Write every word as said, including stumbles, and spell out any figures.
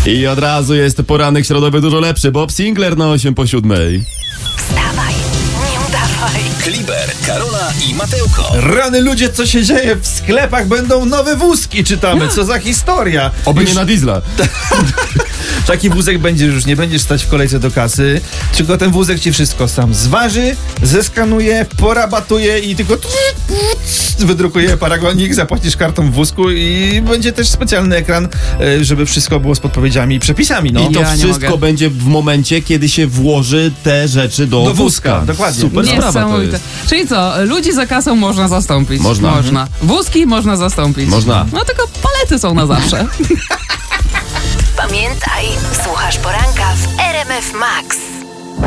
I od razu jest poranek środowy dużo lepszy. Bob Sinclair na osiem po siódmej. Wstawaj, nie udawaj. Kliber, Karola i Mateuko. Rany ludzie, co się dzieje? W sklepach będą nowe wózki, czytamy. Co za historia. Oby Już nie na diesla. taki wózek będzie, już nie będziesz stać w kolejce do kasy, tylko ten wózek ci wszystko sam zważy, zeskanuje, porabatuje i tylko wydrukuje paragonik, zapłacisz kartą w wózku i będzie też specjalny ekran, żeby wszystko było z podpowiedziami i przepisami. No. I to Ja nie wszystko mogę. będzie w momencie, kiedy się włoży te rzeczy do, Do wózka, dokładnie. Super sprawa to Niesamowite. jest. Czyli co, ludzi za kasą można zastąpić? Można. Można. Wózki można zastąpić? Można. No tylko palety są na zawsze. Pamiętaj, słuchasz poranka w R M F Max.